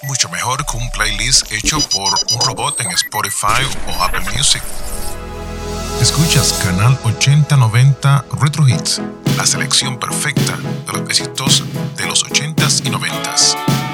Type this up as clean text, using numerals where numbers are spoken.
Mucho mejor que un playlist hecho por un robot en Spotify o Apple Music. Escuchas Canal 8090 Retro Hits, la selección perfecta de los éxitos